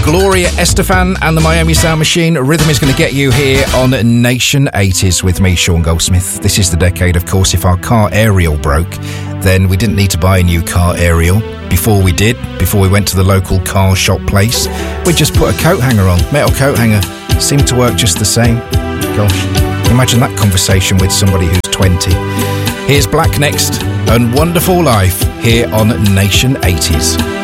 Gloria Estefan and the Miami Sound Machine. Rhythm is going to get you here on Nation 80s with me, Sean Goldsmith. This is the decade, of course. If our car aerial broke, then we didn't need to buy a new car aerial. Before we went to the local car shop place, we just put a coat hanger on, metal coat hanger. Seemed to work just the same. Gosh, imagine that conversation with somebody who's 20. Here's Black next and Wonderful Life here on Nation 80s.